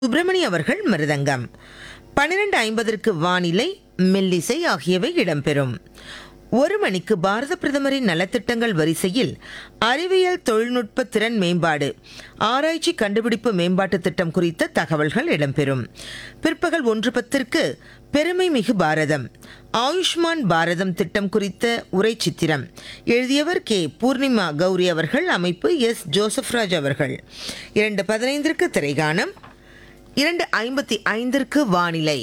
சுப்பிரமணி அவர்கள் மிருதங்கம். 12:50 வானிலை, மெல்லிசை ஆகியவை இடம்பெறும். 1 மணிக்கு பாரத பிரதமரின் நலத்திட்டங்கள் வரிசையில் அறிவியல் தொழில்நுட்ப திறன் மேம்பாடு, ஆராய்ச்சி கண்டுபிடிப்பு மேம்பாட்டு திட்டம் குறித்த தகவல்கள் இடம்பெறும். பிற்பகல் 1:10 பெருமை மிகு பாரதம், ஆயுஷ்மான் பாரதம் திட்டம் குறித்த உரை சித்திரம். எழுதியவர் கே. பூர்ணிமா கௌரி அவர்கள். அமைப்பு எஸ். ஜோசப்ராஜ் அவர்கள். 2:15 திரைகானம். 2:55 வானிலை.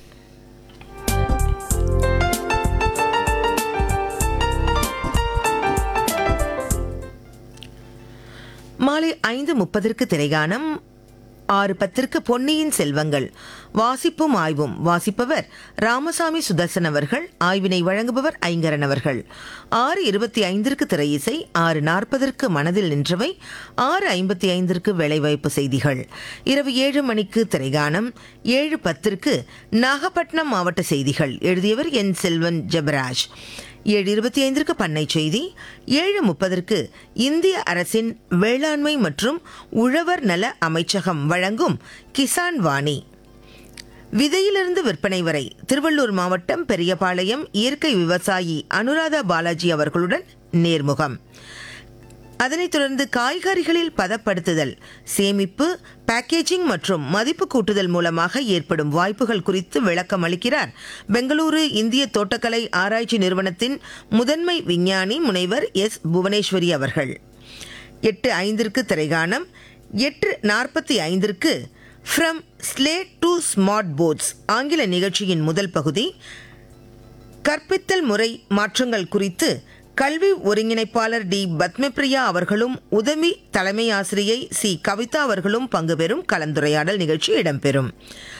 மாலை 5:30 திரைகானம். 6:10 பொன்னியின் செல்வங்கள், வாசிப்பும் ஆய்வும். வாசிப்பவர் ராமசாமி சுதர்சன் அவர்கள். ஆய்வினை வழங்குபவர் ஐங்கரன் அவர்கள். 6:25 திரை இசை. 6:40 மனதில் நின்றவை. 6:55 வேலைவாய்ப்பு செய்திகள். இரவு 7 மணிக்கு திரைகானம். 7:10 நாகப்பட்டினம் மாவட்ட செய்திகள். எழுதியவர் என். செல்வன் ஜெபராஜ். 7:25 பண்ணை செய்தி. 7:30 இந்திய அரசின் வேளாண்மை மற்றும் உழவர் நல அமைச்சகம் வழங்கும் கிசான் வாணி. விதையிலிருந்து விற்பனை வரை திருவள்ளூர் மாவட்டம் பெரியபாளையம் இயற்கை விவசாயி அனுராதா பாலாஜி அவர்களுடன் நேர்முகம். அதனைத் தொடர்ந்து காய்கறிகளில் பதப்படுத்துதல், சேமிப்பு, பேக்கேஜிங் மற்றும் மதிப்பு கூட்டுதல் மூலமாக ஏற்படும் வாய்ப்புகள் குறித்து விளக்கம் அளிக்கிறார் பெங்களூரு இந்திய தோட்டக்கலை ஆராய்ச்சி நிறுவனத்தின் முதன்மை விஞ்ஞானி முனைவர் எஸ். புவனேஸ்வரி அவர்கள். 8:05 திரைகானம். 8:45 from slate to smart ports ஆங்கில நிகழ்ச்சியின் முதல் பகுதி. கற்பித்தல் முறை மாற்றங்கள் குறித்து கல்வி ஒருங்கிணைப்பாளர் டி. பத்மபிரியா அவர்களும் உதவி தலைமை ஆசிரியை சி. கவிதா அவர்களும் பங்கு பெறும் கலந்துரையாடல் நிகழ்ச்சி இடம்பெறும்.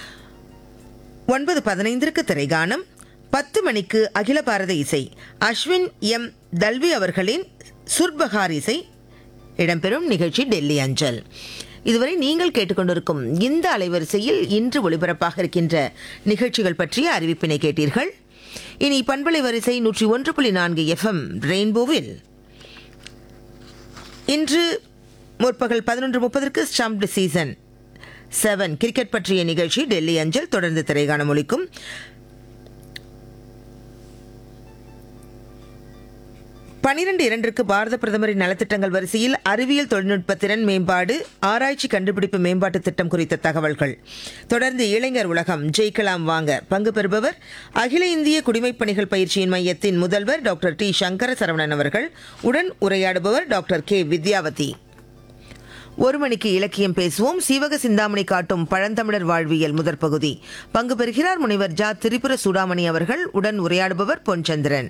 9:15 திரைகானம். 10 மணிக்கு அகில பாரத இசை. அஸ்வின் எம். தல்வி அவர்களின் சுர்பகார் இசை இடம்பெறும் நிகழ்ச்சி டெல்லி அஞ்சல். இதுவரை நீங்கள் கேட்டுக்கொண்டிருக்கும் இந்த அலைவரிசையில் இன்று ஒளிபரப்பாக இருக்கின்ற நிகழ்ச்சிகள் பற்றிய அறிவிப்பினை கேட்டீர்கள். இனி பண்பலை வரிசை 101.4 FM ரெயின்போவில் இன்று முற்பகல் 11:30 ஸ்டம்ப்டு சீசன் 7 கிரிக்கெட் பற்றிய நிகழ்ச்சி டெல்லி அஞ்சல். தொடர்ந்து திரைகாணம் ஒலிக்கும். 12:02 பாரத பிரதமரின் நலத்திட்டங்கள் வரிசையில் அறிவியல் தொழில்நுட்ப திறன் மேம்பாடு, ஆராய்ச்சி கண்டுபிடிப்பு மேம்பாட்டு திட்டம் குறித்த தகவல்கள். தொடர்ந்து இளைஞர் உலகம், ஜெயிக்கலாம் வாங்க. பங்கு பெறுபவர் அகில இந்திய குடிமைப்பணிகள் பயிற்சியின் மையத்தின் முதல்வர் டாக்டர் டி. சங்கர சரவணன் அவர்கள். உடன் உரையாடுபவர் டாக்டர் கே. வித்யாவதி. 1 மணிக்கு இலக்கியம் பேசுவோம். சீவக சிந்தாமணி காட்டும் பழந்தமிழர் வாழ்வியல் முதற் பகுதி. பங்கு பெறுகிறார் முனைவர் ஜா. திரிபுர சூடாமணி அவர்கள். உடன் உரையாடுபவர் பொன்சந்திரன்.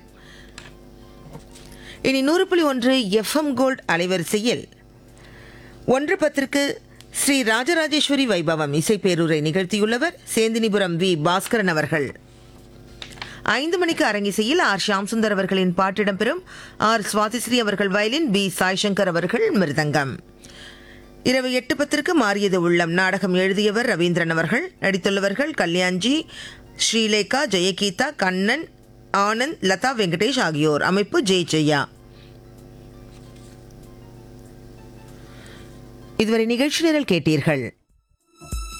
இனி 100.1 FM கோல்ட் அலைவரிசையில் 1:10 ஸ்ரீ ராஜராஜேஸ்வரி வைபவம் இசைப்பேரூரை நிகழ்த்தியுள்ளவர் சேந்தினிபுரம் வி. பாஸ்கரன் அவர்கள். 5 மணிக்கு அரங்கிசையில் ஆர். ஷியாம் சுந்தர் அவர்களின் பாட்டிடம் பெறும். ஆர். சுவாதிஸ்ரீ அவர்கள் வயலின், பி. சாய்சங்கர் அவர்கள் மிருதங்கம். இரவு 8:10 மாறியது உள்ளம் நாடகம். எழுதியவர் ரவீந்திரன் அவர்கள். நடித்துள்ளவர்கள் கல்யாண்ஜி, ஸ்ரீலேகா, ஜெயகீதா, கண்ணன், ஆனந்த், லதா வெங்கடேஷ் ஆகியோர். அமைப்பு ஜெய் ஜெயா. இதுவரை நிகழ்ச்சி நிரல் கேட்டீர்கள்.